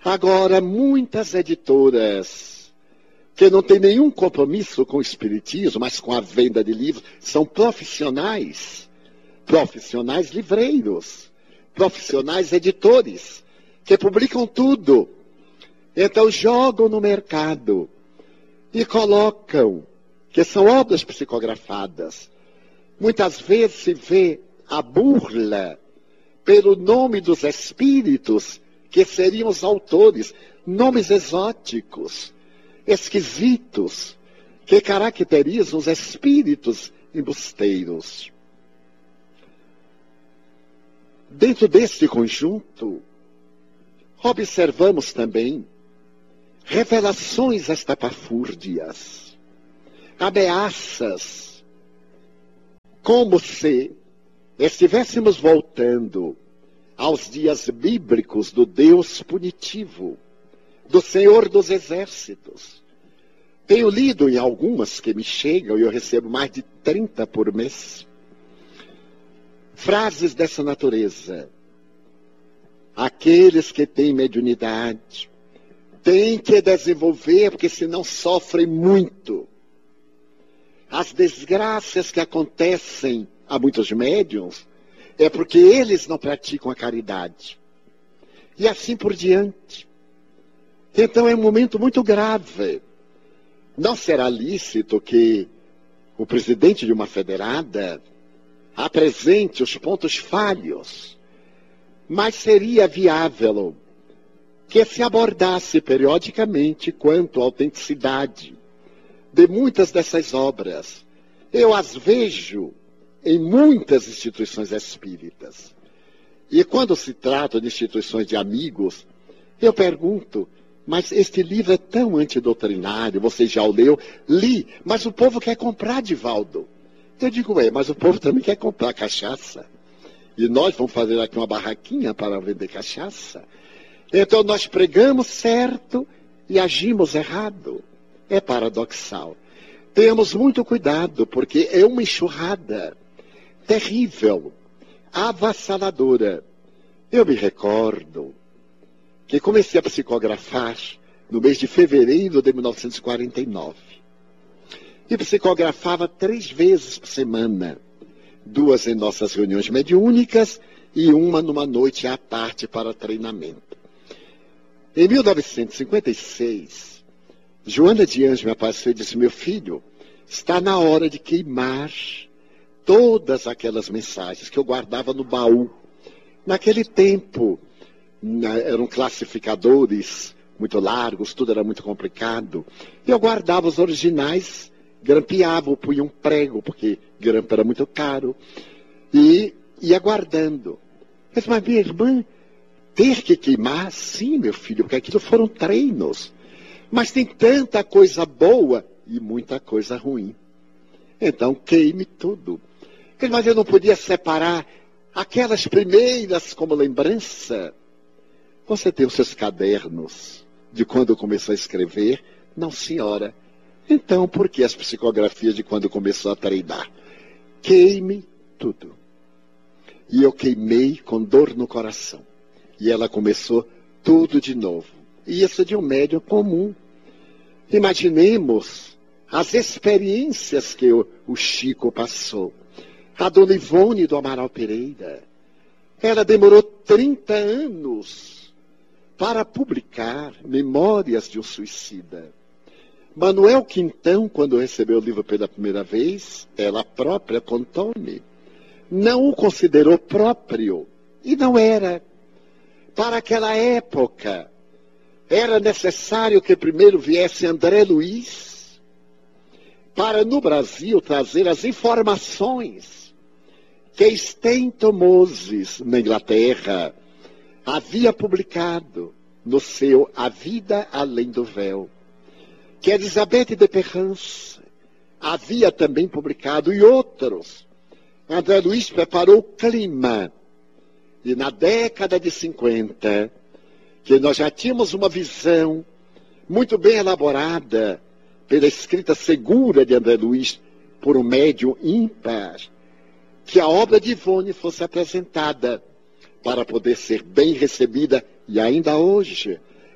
Agora, muitas editoras que não têm nenhum compromisso com o espiritismo, mas com a venda de livros, são profissionais livreiros, profissionais editores, que publicam tudo. Então jogam no mercado e colocam, que são obras psicografadas. Muitas vezes se vê a burla pelo nome dos espíritos, que seriam os autores, nomes exóticos, esquisitos, que caracterizam os espíritos embusteiros. Dentro deste conjunto, observamos também revelações estapafúrdias, ameaças, como se estivéssemos voltando aos dias bíblicos do Deus punitivo, do Senhor dos Exércitos. Tenho lido em algumas que me chegam, e eu recebo mais de 30 por mês, frases dessa natureza. Aqueles que têm mediunidade têm que desenvolver, porque senão sofrem muito. As desgraças que acontecem a muitos médiuns é porque eles não praticam a caridade. E assim por diante. Então é um momento muito grave. Não será lícito que o presidente de uma federada apresente os pontos falhos, mas seria viável que se abordasse periodicamente quanto à autenticidade de muitas dessas obras. Eu as vejo em muitas instituições espíritas. E quando se trata de instituições de amigos, eu pergunto, mas este livro é tão antidoutrinário, você já o leu? Li, mas o povo quer comprar, Divaldo. Eu digo, mas o povo também quer comprar cachaça. E nós vamos fazer aqui uma barraquinha para vender cachaça. Então nós pregamos certo e agimos errado. É paradoxal. Tenhamos muito cuidado, porque é uma enxurrada terrível, avassaladora. Eu me recordo que comecei a psicografar no mês de fevereiro de 1949. E psicografava 3 vezes por semana. 2 em nossas reuniões mediúnicas e uma numa noite à parte para treinamento. Em 1956, Joana de Anjos me apareceu e disse, meu filho, está na hora de queimar todas aquelas mensagens que eu guardava no baú. Naquele tempo, eram classificadores muito largos, tudo era muito complicado. Eu guardava os originais, grampeava, punha um prego, porque grampo era muito caro, e ia guardando. Eu disse, mas minha irmã, ter que queimar? Sim, meu filho, porque aquilo foram treinos. Mas tem tanta coisa boa e muita coisa ruim. Então, queime tudo. Mas eu não podia separar aquelas primeiras como lembrança. Você tem os seus cadernos de quando começou a escrever? Não, senhora. Então, por que as psicografias de quando começou a treinar? Queime tudo. E eu queimei com dor no coração. E ela começou tudo de novo. E isso de um médium comum. Imaginemos as experiências que o Chico passou. A dona Ivone do Amaral Pereira. Ela demorou 30 anos para publicar Memórias de um Suicida. Manuel Quintão, quando recebeu o livro pela primeira vez, ela própria contou-me, não o considerou próprio. E não era. Para aquela época, era necessário que primeiro viesse André Luiz, para no Brasil trazer as informações que Stento Moses, na Inglaterra, havia publicado no seu A Vida Além do Véu, que Elisabeth de Perrance havia também publicado, e outros. André Luiz preparou o clima. E na década de 50, que nós já tínhamos uma visão muito bem elaborada pela escrita segura de André Luiz por um médium ímpar, que a obra de Ivone fosse apresentada para poder ser bem recebida, e ainda hoje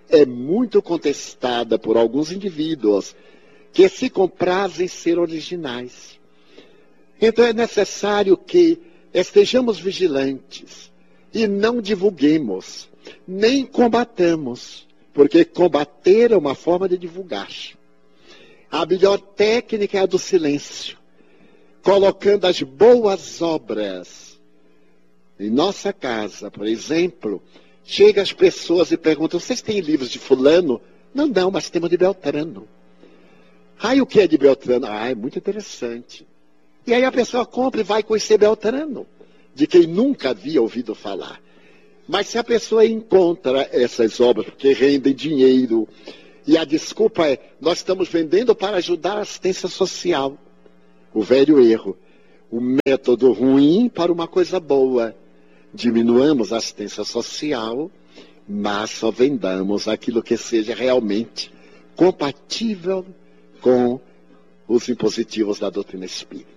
é muito contestada por alguns indivíduos que se comprazem em ser originais. Então é necessário que estejamos vigilantes e não divulguemos, nem combatamos, porque combater é uma forma de divulgar. A melhor técnica é a do silêncio, colocando as boas obras. Em nossa casa, por exemplo, chegam as pessoas e perguntam: vocês têm livros de fulano? Não, mas temos de Beltrano. E o que é de Beltrano? É muito interessante. E aí a pessoa compra e vai conhecer Beltrano, de quem nunca havia ouvido falar. Mas se a pessoa encontra essas obras porque rendem dinheiro, e a desculpa é: nós estamos vendendo para ajudar a assistência social. O velho erro. O método ruim para uma coisa boa. Diminuamos a assistência social, mas só vendamos aquilo que seja realmente compatível com os impositivos da doutrina espírita.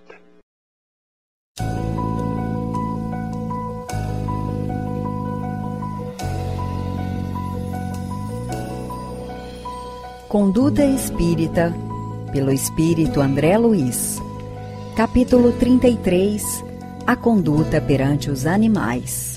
Conduta Espírita, pelo Espírito André Luiz. Capítulo 33. A conduta perante os animais.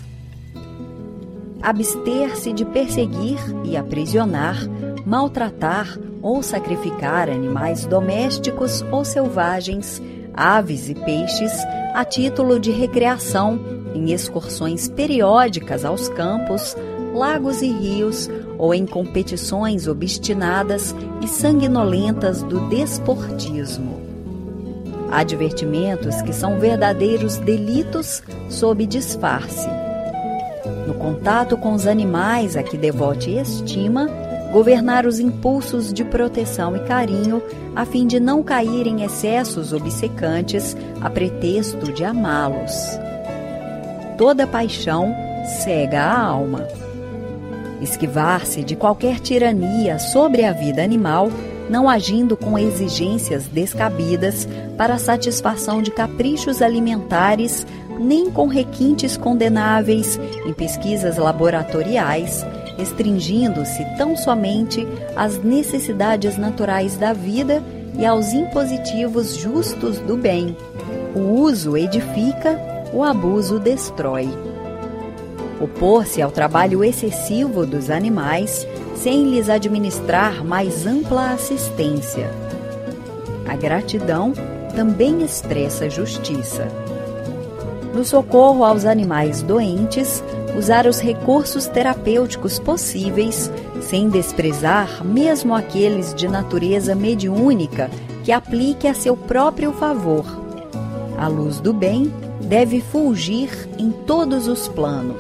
Abster-se de perseguir e aprisionar, maltratar ou sacrificar animais domésticos ou selvagens, aves e peixes, a título de recreação, em excursões periódicas aos campos, lagos e rios, ou em competições obstinadas e sanguinolentas do desportismo. Advertimentos que são verdadeiros delitos sob disfarce. No contato com os animais a que devote estima, governar os impulsos de proteção e carinho, a fim de não cair em excessos obcecantes a pretexto de amá-los. Toda paixão cega a alma. Esquivar-se de qualquer tirania sobre a vida animal, não agindo com exigências descabidas para a satisfação de caprichos alimentares, nem com requintes condenáveis em pesquisas laboratoriais, restringindo-se tão somente às necessidades naturais da vida e aos impositivos justos do bem. O uso edifica, o abuso destrói. Opor-se ao trabalho excessivo dos animais, sem lhes administrar mais ampla assistência. A gratidão também expressa justiça. No socorro aos animais doentes, usar os recursos terapêuticos possíveis, sem desprezar mesmo aqueles de natureza mediúnica que aplique a seu próprio favor. A luz do bem deve fulgir em todos os planos.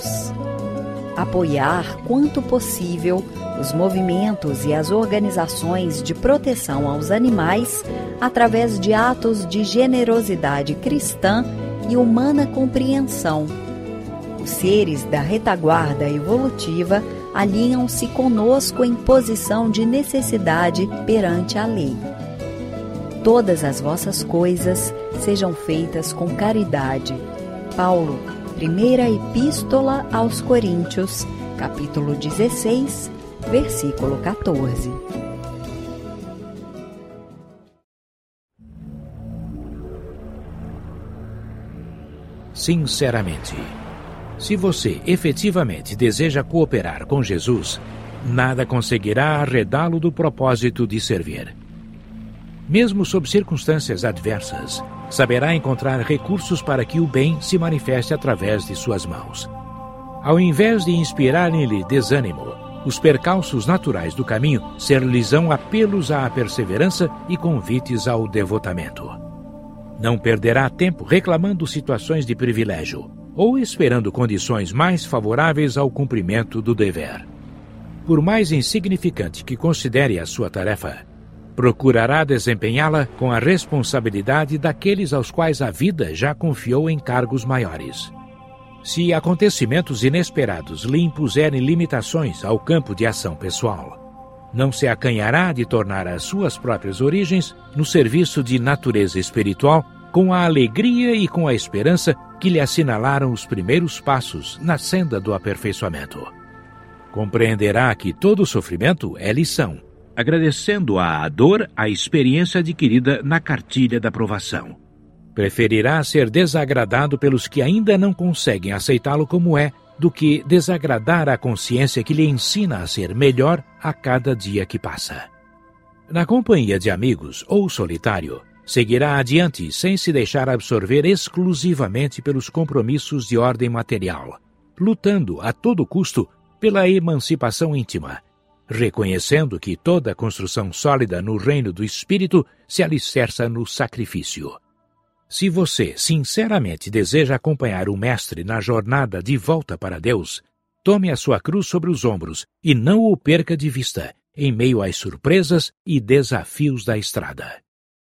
Apoiar, quanto possível, os movimentos e as organizações de proteção aos animais através de atos de generosidade cristã e humana compreensão. Os seres da retaguarda evolutiva alinham-se conosco em posição de necessidade perante a lei. Todas as vossas coisas sejam feitas com caridade. Paulo, Primeira Epístola aos Coríntios, capítulo 16, versículo 14. Sinceramente, se você efetivamente deseja cooperar com Jesus, nada conseguirá arredá-lo do propósito de servir. Mesmo sob circunstâncias adversas, saberá encontrar recursos para que o bem se manifeste através de suas mãos. Ao invés de inspirar nele desânimo, os percalços naturais do caminho ser-lhes-ão apelos à perseverança e convites ao devotamento. Não perderá tempo reclamando situações de privilégio ou esperando condições mais favoráveis ao cumprimento do dever. Por mais insignificante que considere a sua tarefa, procurará desempenhá-la com a responsabilidade daqueles aos quais a vida já confiou encargos maiores. Se acontecimentos inesperados lhe impuserem limitações ao campo de ação pessoal, não se acanhará de tornar as suas próprias origens no serviço de natureza espiritual com a alegria e com a esperança que lhe assinalaram os primeiros passos na senda do aperfeiçoamento. Compreenderá que todo sofrimento é lição, agradecendo à dor a experiência adquirida na cartilha da provação. Preferirá ser desagradado pelos que ainda não conseguem aceitá-lo como é, do que desagradar a consciência que lhe ensina a ser melhor a cada dia que passa. Na companhia de amigos ou solitário, seguirá adiante sem se deixar absorver exclusivamente pelos compromissos de ordem material, lutando a todo custo pela emancipação íntima, reconhecendo que toda construção sólida no reino do Espírito se alicerça no sacrifício. Se você sinceramente deseja acompanhar o Mestre na jornada de volta para Deus, tome a sua cruz sobre os ombros e não o perca de vista, em meio às surpresas e desafios da estrada.